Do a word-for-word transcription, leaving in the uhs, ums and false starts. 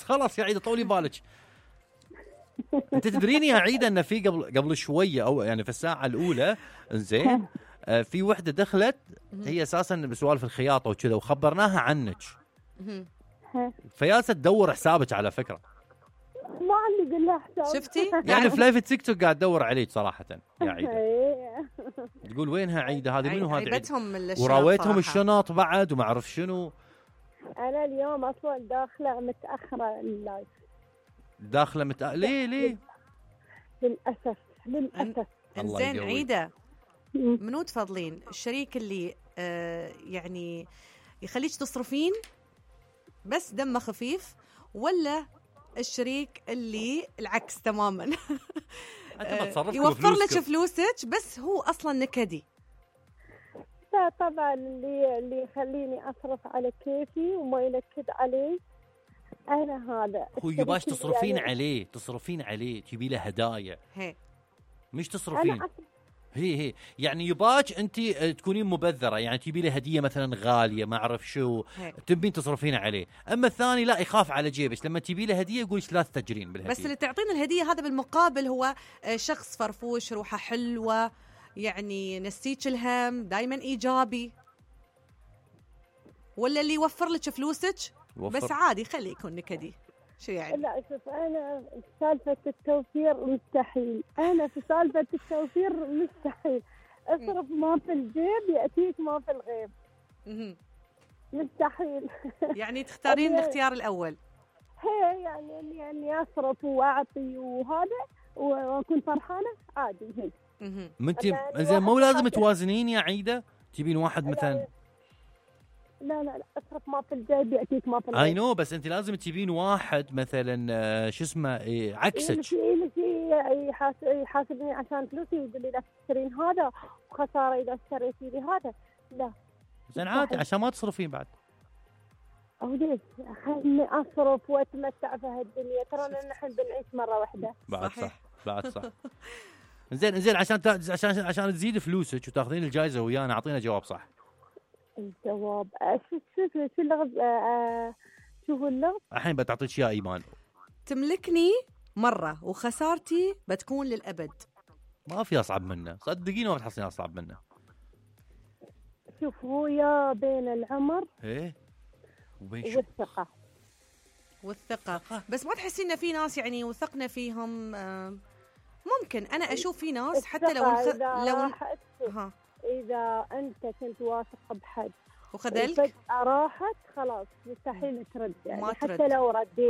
خلاص يا عيدة طولي بالك. انت تدريني يا عيدة ان في قبل قبل شويه او يعني في الساعه الاولى زين آه في وحده دخلت هي اساسا بسوالف الخياطه وكذا وخبرناها عنك فياسه تدور حسابك على فكره. ما عندي قلها حساب. شفتي يعني في لايف تيك توك قاعد تدور عليك صراحه يا عيدة. تقول وينها عيدة هذه منو هذه عيبتهم وراويتهم الشنط بعد وما اعرف شنو. انا اليوم اصلا داخله متاخره اللايف. داخله مت... ليه ليه للاسف للاسف. انزين عيدة منو تفضلين الشريك اللي آه يعني يخليك تصرفين بس دمه خفيف ولا الشريك اللي العكس تماما يوفر لك فلوسك بس هو اصلا نكدي؟ لا طبعا اللي اللي يخليني اصرف على كيفي وما ينكد علي انا هذا. هو يباش تصرفين يعني عليه تصرفين عليه تبي له هدايا هي مش تصرفين هي هي يعني يباش انت تكونين مبذره يعني تبي له هديه مثلا غاليه ما اعرف شو تبين تصرفين عليه. اما الثاني لا يخاف على جيبك لما تبي له هديه يقول لا تستجرين بالهديه. بس اللي تعطينا الهديه هذا بالمقابل هو شخص فرفوش روحه حلوه يعني نسيك الهم دائما ايجابي ولا اللي يوفر لك فلوسك وفر. بس عادي خليه يكون نكدي شو يعني؟ لا شوف انا سالفه التوفير مستحيل. انا في سالفه التوفير مستحيل. اصرف ما في الجيب ياتيك ما في الغيب. مستحيل. يعني تختارين الاختيار الاول. هي يعني يعني اصرف واعطي وهذا واكون فرحانه عادي هيك. انت زين مو لازم توازنين يا عيدة تبين واحد مثلا. لا لا لا اصرف ما في الجيب ياتيك ما في الغيب. اي نو بس انت لازم تبين واحد مثلا شو اسمه إيه عكسك. يحاسبني عشان فلوسي ويقول لي لا تشترين هذا وخساره اذا اشتريتي لي هذا. لا زين عادي عشان ما تصرفين بعد. او ليش خلني اصرف واتمتع في هالدنيا ترى نحن بنعيش مره واحده. بعد صح بعد صح. زين زين عشان عشان عشان تزيد فلوسك وتاخذين الجائزه ويانا اعطينا جواب صح. الجواب شو شو شو اللغز شو هو اللغز الحين بتعطيك اياه ايمان. تملكني مره وخسارتي بتكون للابد. ما في اصعب منه صدقيني ما بتحصلين اصعب منه. شوف هو يا بين العمر ايه وبين شو والثقه والثقه بس ما تحسين ان في ناس يعني وثقنا فيهم ممكن انا اشوف في ناس حتى لو الخ... لو ها. إذا أنت كنت واثق بحد وخذلك راحت خلاص مستحيل ترد يعني ما حتى ترد. لو رديت